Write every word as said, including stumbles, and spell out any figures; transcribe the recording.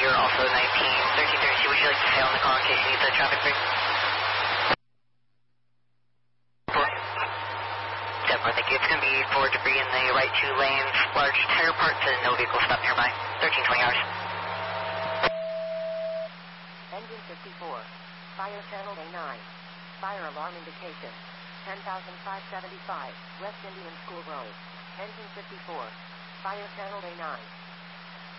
you're also nineteen thirteen thirty-two. Would you like to stay on the call in case you need the traffic break? Definitely, thank you. It's going to be for debris in the right two lanes, large tire parts, and no vehicle stop nearby. thirteen twenty hours. Engine fifty-four. Fire channel A nine. Fire alarm indication. ten thousand five hundred seventy-five, West Indian School Road. Engine fifty-four. Fire channel A nine.